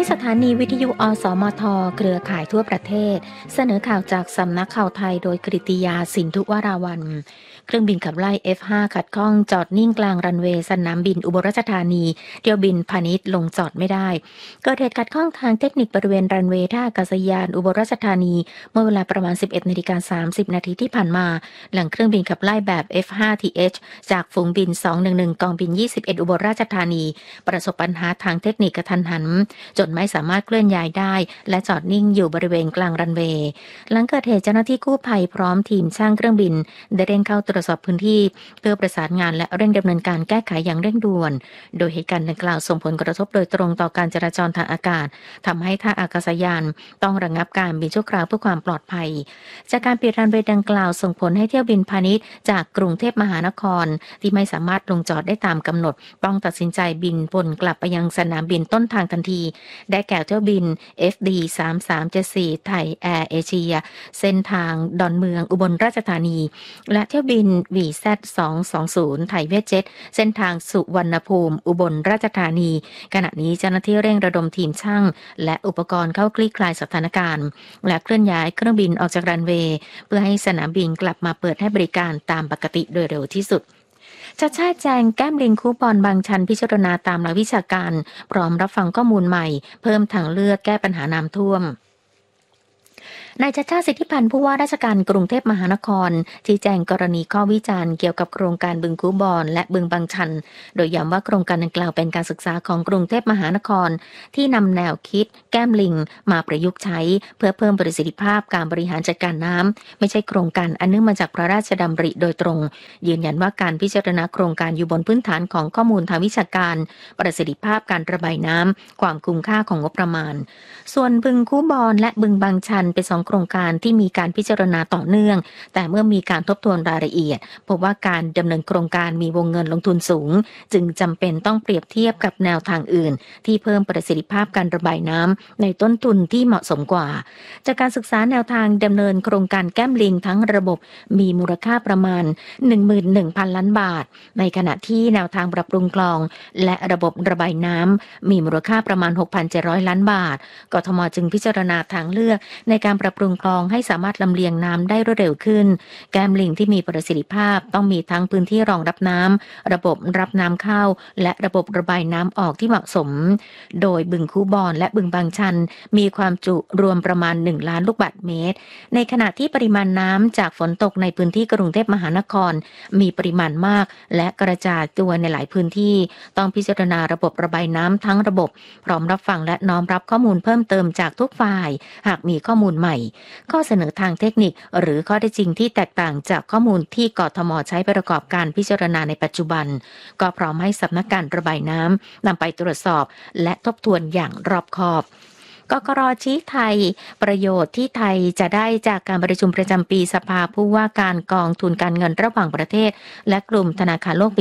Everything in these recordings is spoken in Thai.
นี้สถานีวิทยุอสมทเครือข่ายทั่วประเทศเสนอข่าวจากสำนักข่าวไทยโดยกฤติยาสินธุวราวัลย์เครื่องบินขับไล่ F5 ขัดข้องจอดนิ่งกลางรันเวย์สนามบินอุบลราชธานีเที่ยวบินพาณิชย์ลงจอดไม่ได้เกิดเหตุขัดข้องทางเทคนิคบริเวณรันเวย์ท่าอากาศยานอุบลราชธานีเมื่อเวลาประมาณ 11:30 นาทีที่ผ่านมาหลังเครื่องบินขับไล่แบบ F5TH จากฝูงบิน211กองบิน21อุบลราชธานีประสบปัญหาทางเทคนิคกระทันหันจนไม่สามารถเคลื่อนย้ายได้และจอดนิ่งอยู่บริเวณกลางรันเวย์หลังเกิดเหตุเจ้าหน้าที่กู้ภัยพร้อมทีมช่างเครื่องบินได้เร่งเข้าตรวจสอบพื้นที่เพื่อประสานงานและเร่งดำเนินการแก้ไขอย่างเร่งด่วนโดยเหตุการณ์ดังกล่าวส่งผลกระทบโดยตรงต่อการจราจรทางอากาศทำให้ท่าอากาศยานต้องระงับการบินชั่วคราวเพื่อความปลอดภัยจากการปิดรันเวย์ดังกล่าวส่งผลให้เที่ยวบินพาณิชย์จากกรุงเทพมหานครที่ไม่สามารถลงจอดได้ตามกำหนดต้องตัดสินใจบินวนกลับไปยังสนามบินต้นทางทันทีได้แก่เที่ยวบิน FD 3374ไทยแอร์เอเชียเส้นทางดอนเมืองอุบลราชธานีและเที่ยวบิน VZ 220ไทยเวทเจ็ตเส้นทางสุวรรณภูมิอุบลราชธานีขณะนี้เจ้าหน้าที่เร่งระดมทีมช่างและอุปกรณ์เข้าคลี่คลายสถานการณ์และเคลื่อนย้ายเครื่องบินออกจากรันเวย์เพื่อให้สนามบินกลับมาเปิดให้บริการตามปกติโดยเร็วที่สุดชัดชาติแจงแก้มลิงคูปองบางชันพิจารณาตามหลักวิชาการพร้อมรับฟังข้อมูลใหม่เพิ่มทางเลือกแก้ปัญหาน้ำท่วมนายชัชชาติสิทธิพันธ์ผู้ว่าราชการกรุงเทพมหานครชี้แจงกรณีข้อวิจารณ์เกี่ยวกับโครงการบึงคูบอนและบึงบางชันโดยย้ำว่าโครงการดังกล่าวเป็นการศึกษาของกรุงเทพมหานครที่นำแนวคิดแก้มลิงมาประยุกต์ใช้เพื่อเพิ่มประสิทธิภาพการบริหารจัดการน้ำไม่ใช่โครงการอันเนื่องมาจากพระราชดำริโดยตรงยืนยันว่าการพิจารณาโครงการอยู่บนพื้นฐานของข้อมูลทางวิชาการประสิทธิภาพการระบายน้ำความคุ้มค่าของงบประมาณส่วนบึงคูบอนและบึงบางชันเป็น2โครงการที่มีการพิจารณาต่อเนื่องแต่เมื่อมีการทบทวนรายละเอียดพบว่าการดำเนินโครงการมีวงเงินลงทุนสูงจึงจำเป็นต้องเปรียบเทียบกับแนวทางอื่นที่เพิ่มประสิทธิภาพการระบายน้ำในต้นทุนที่เหมาะสมกว่าจากการศึกษาแนวทางดำเนินโครงการแก้มลิงทั้งระบบมีมูลค่าประมาณ 11,000 ล้านบาทในขณะที่แนวทางปรับปรุงคลองและระบบระบายน้ำมีมูลค่าประมาณ 6,700 ล้านบาทกทมจึงพิจารณาทางเลือกในการปรับปรุงคลองให้สามารถลำเลียงน้ำได้รวดเร็วขึ้นแก้มลิงที่มีประสิทธิภาพต้องมีทั้งพื้นที่รองรับน้ำระบบรับน้ำเข้าและระบบระบายน้ำออกที่เหมาะสมโดยบึงคูบอนและบึงบางชันมีความจุรวมประมาณ1 ล้านลูกบาศก์เมตรในขณะที่ปริมาณน้ำจากฝนตกในพื้นที่กรุงเทพมหานครมีปริมาณมากและกระจายตัวในหลายพื้นที่ต้องพิจารณาระบบระบายน้ำทั้งระบบพร้อมรับฟังและน้อมรับข้อมูลเพิ่มเติมจากทุกฝ่ายหากมีข้อมูลใหม่ข้อเสนอทางเทคนิคหรือข้อเท็จจริงที่แตกต่างจากข้อมูลที่กทมใช้ประกอบการพิจารณาในปัจจุบันก็พร้อมให้สำนักงานระบายน้ำนำไปตรวจสอบและทบทวนอย่างรอบคอบกกร.ชี้ไทยประโยชน์ที่ไทยจะได้จากการประชุมประจำปีสภาผู้ว่าการกองทุนการเงินระหว่างประเทศและกลุ่มธนาคารโลกปี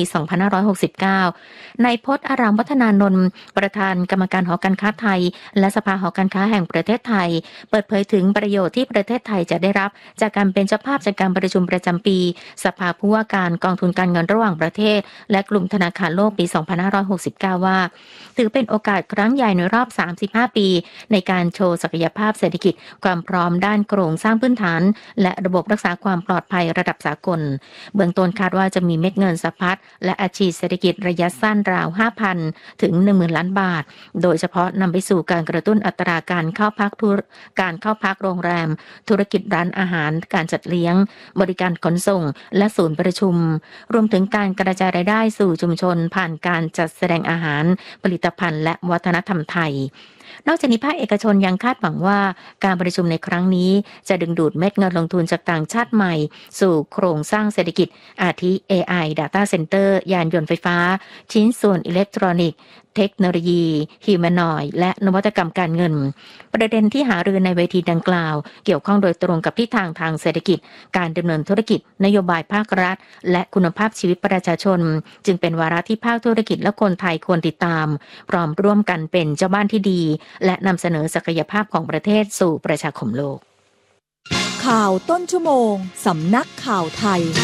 2569 นายพจน์อารามวัฒนานนท์ประธานกรรมการหอการค้าไทยและสภาหอการค้าแห่งประเทศไทยเปิดเผยถึงประโยชน์ที่ประเทศไทยจะได้รับจากการเป็นเจ้าภาพจากการประชุมประจำปีสภาผู้ว่าการกองทุนการเงินระหว่างประเทศและกลุ่มธนาคารโลกปี 2569 ว่าถือเป็นโอกาสครั้งใหญ่ในรอบ 35 ปีในการโชว์ศักยภาพเศรษฐกิจความพร้อมด้านโครงสร้างพื้นฐานและระบบรักษาความปลอดภัยระดับสากลเบื้องต้นคาดว่าจะมีเม็ดเงินสะพัดและอัดฉีดเศรษฐกิจระยะสั้นราว 5,000 ถึง 10,000 ล้านบาทโดยเฉพาะนำไปสู่การกระตุ้นอัตราการเข้าพักโรงแรมธุรกิจร้านอาหารการจัดเลี้ยงบริการขนส่งและศูนย์ประชุมรวมถึงการกระจายรายได้สู่ชุมชนผ่านการจัดแสดงอาหารผลิตภัณฑ์และวัฒนธรรมไทยนอกจากนี้ภาคเอกชนยังคาดหวังว่าการประชุมในครั้งนี้จะดึงดูดเม็ดเงินลงทุนจากต่างชาติใหม่สู่โครงสร้างเศรษฐกิจอาทิ AI Data Center ยานยนต์ไฟฟ้าชิ้นส่วนอิเล็กทรอนิกส์เทคโนโลยีฮิวแมนอยด์และนวัตกรรมการเงินประเด็นที่หารือในเวทีดังกล่าวเกี่ยวข้องโดยตรงกับทิศทางทางเศรษฐกิจการดำเนินธุรกิจนโยบายภาครัฐและคุณภาพชีวิตประชาชนจึงเป็นวาระที่ภาคธุรกิจและคนไทยควรติดตามพร้อมร่วมกันเป็นเจ้าบ้านที่ดีและนำเสนอศักยภาพของประเทศสู่ประชาคมโลกข่าวต้นชั่วโมงสำนักข่าวไทย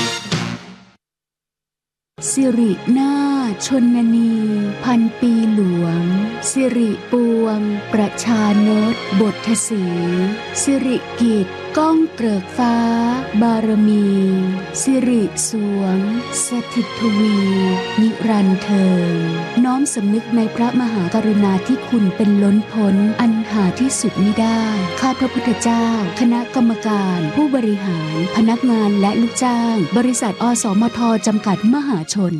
สิรินาถชนนีพันปีหลวง สิสิริปวงประชานตบทสีสิริกิจก้องเกริกฟ้าบารมีสิริสวงสถิตทวีนิรันดร์เทิงน้อมสำนึกในพระมหากรุณาธิคุณเป็นล้นพ้นอันหาที่สุดมิได้ข้าพระพุทธเจ้าคณะกรรมการผู้บริหารพนักงานและลูกจ้างบริษัทอสมทจำกัดมหาชน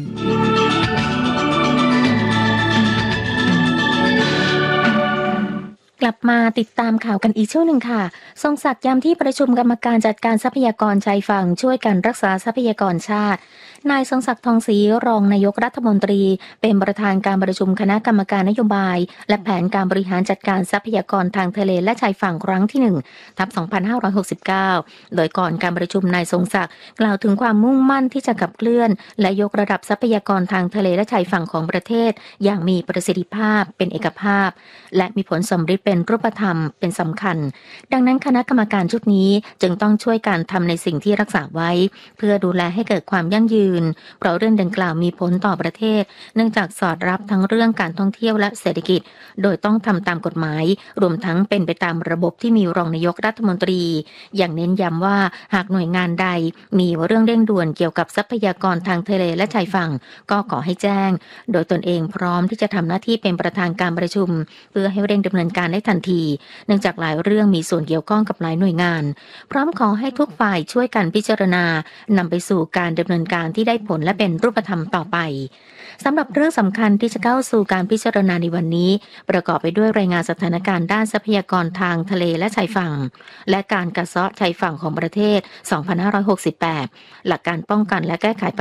กลับมาติดตามข่าวกันอีกช่วงหนึ่งค่ะทรงศักดิ์ย้ำที่ประชุมกรรมการจัดการทรัพยากรชายฝั่งช่วยกันรักษาทรัพยากรชาตินายทรงศักดิ์ทองศรีรองนายกรัฐมนตรีเป็นประธานการประชุมคณะกรรมการนโยบายและแผนการบริหารจัดการทรัพยากรทางทะเลและชายฝั่งครั้งที่1/2569โดยก่อนการประชุมนายทรงศักดิ์กล่าวถึงความมุ่งมั่นที่จะขับเคลื่อนและยกระดับทรัพยากรทางทะเลและชายฝั่งของประเทศอย่างมีประสิทธิภาพเป็นเอกภาพและมีผลสำฤทธิ์เป็นรูปธรรมเป็นสำคัญดังนั้นคณะกรรมการชุดนี้จึงต้องช่วยกันทำในสิ่งที่รักษาไว้เพื่อดูแลให้เกิดความยั่งยืนเพราะเรื่องดังกล่าวมีผลต่อประเทศเนื่องจากสอดรับทั้งเรื่องการท่องเที่ยวและเศรษฐกิจโดยต้องทำตามกฎหมายรวมทั้งเป็นไปตามระบบที่มีรองนายกรัฐมนตรีอย่างเน้นย้ำว่าหากหน่วยงานใดมีเรื่องเร่งด่วนเกี่ยวกับทรัพยากรทางทะเลและชายฝั่งก็ขอให้แจ้งโดยตนเองพร้อมที่จะทำหน้าที่เป็นประธานการประชุมเพื่อให้เร่งดำเนินการได้ทันทีเนื่องจากหลายเรื่องมีส่วนเกี่ยวข้องกับหลายหน่วยงานพร้อมขอให้ทุกฝ่ายช่วยกันพิจารณานำไปสู่การดำเนินการที่ได้ผลและเป็นรูปธรรมต่อไปสำหรับเรื่องสำคัญที่จะเข้าสู่การพิจารณาในวันนี้ประกอบไปด้วยรายงานสถานการณ์ด้านทรัพยากรทางทะเลและชายฝั่งและการกัดเซาะชายฝั่งของประเทศ 2568 หลักการป้องกันและแก้ไข